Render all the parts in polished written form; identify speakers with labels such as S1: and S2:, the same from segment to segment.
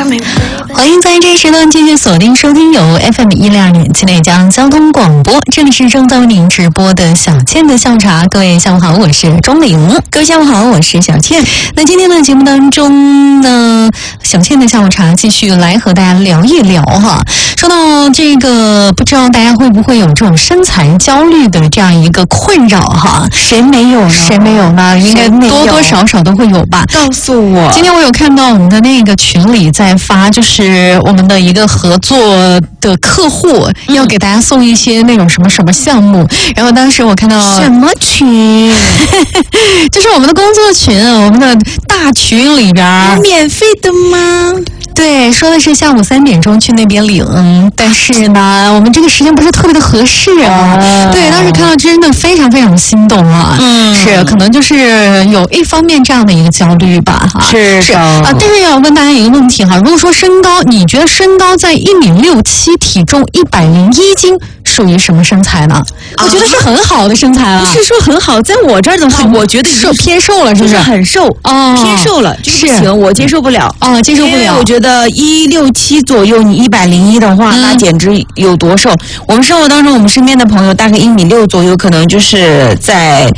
S1: 欢迎在这时段继续锁定收听由 FM102.7内江交通广播，这里是正在为您直播的小倩的下午茶。各位下午好，我是钟玲。
S2: 各位下午好，我是小倩。
S1: 那今天的节目当中呢，小倩的下午茶继续来和大家聊一聊哈。说到这个，不知道大家会不会有这种身材焦虑的这样一个困扰哈？
S2: 谁没有呢？
S1: 谁没有呢？应该多多少少都会有吧。
S2: 告诉我，
S1: 今天我有看到我们的那个群里在发，就是我们的一个合作的客户要给大家送一些那种什么什么项目，然后当时我看到
S2: 什么群？
S1: 就是我们的工作群，我们的大群里边
S2: 免费的吗？
S1: 对，说的是下午3点钟去那边领，但是呢，我们这个时间不是特别的合适啊。对，当时看到真的非常非常心动啊。是，可能就是有一方面这样的一个焦虑吧，哈。
S2: 是
S1: 啊，但是要问大家一个问题哈，如果说身高，你觉得身高在1.67米，体重101斤，属于什么身材呢？我觉得是很好的身材啊。
S2: 不是说很好，在我这儿的话，我觉得
S1: 偏瘦了，是不是？
S2: 很瘦哦，偏瘦了，这个不行，我接受不了。
S1: 哦，接受不了。
S2: 我觉得167左右，你101的话，那简直有多瘦。我们生活当中，我们身边的朋友大概1.6米左右，可能就是在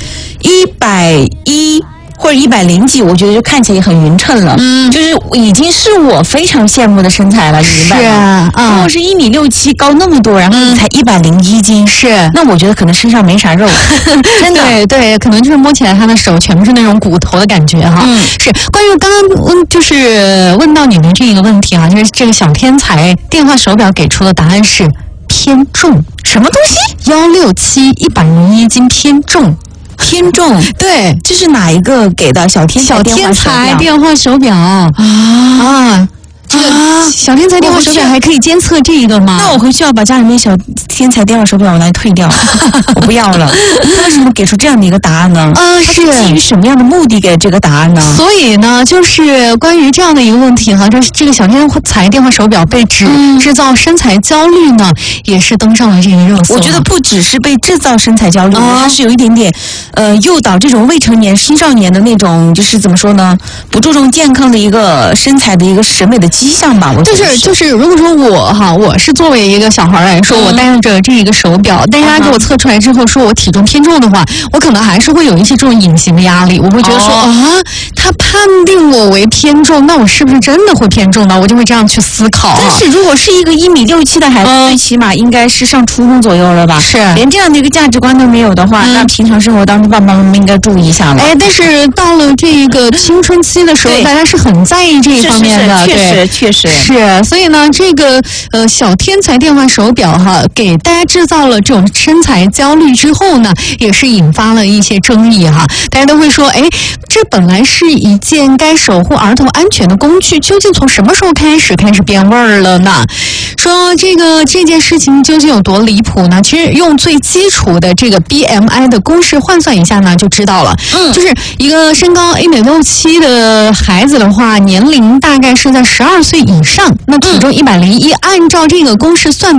S2: 110或者100几，我觉得就看起来很匀称了。就是已经是我非常羡慕的身材了，你明白吗？如果是1.67米高那么多，然后你才101斤，
S1: 是，
S2: 那我觉得可能身上没啥肉，真的。
S1: 对，可能就是摸起来他的手全部是那种骨头的感觉哈。是。关于刚刚就是问到你们这个问题啊，就是这个小天才电话手表给出的答案是偏重。
S2: 什么东西
S1: ？167 101斤偏重。
S2: 偏重，
S1: 对，
S2: 这是哪一个给的？小天才
S1: 电话手表啊。这个小天才电话手表还可以监测这个吗？
S2: 那我回去要把家里面小天才电话手表我来退掉，我不要了。他为什么给出这样的一个答案呢？他是基于什么样的目的给这个答案呢？
S1: 所以呢，就是关于这样的一个问题哈，这个小天才电话手表被制造身材焦虑呢，也是登上了这个热搜。
S2: 我觉得不只是被制造身材焦虑，它是有一点点诱导这种未成年青少年的那种，就是怎么说呢，不注重健康的一个身材的一个审美的迹象吧。我觉得
S1: 就是，如果说我是作为一个小孩来说，我戴着这一个手表，但是他给我测出来之后说我体重偏重的话，我可能还是会有一些这种隐形的压力，我会觉得说他判定我为偏重，那我是不是真的会偏重呢？我就会这样去思考。
S2: 但是如果是一个1.67米的孩子，最起码应该是上初中左右了吧？
S1: 是，
S2: 连这样的一个价值观都没有的话，那平常生活当中爸爸妈妈应该注意一下了。
S1: 但是到了这个青春期的时候，大家是很在意这一方面的，
S2: 确实
S1: 是。所以呢，这个小天才电话手表哈，给大家制造了这种身材焦虑之后呢，也是引发了一些争议哈。大家都会说，这本来是一件该守护儿童安全的工具，究竟从什么时候开始变味儿了呢？说这件事情究竟有多离谱呢？其实用最基础的这个 BMI 的公式换算一下呢，就知道了。就是一个身高1.67米的孩子的话，年龄大概是在12岁以上，那体重101，按照这个公式算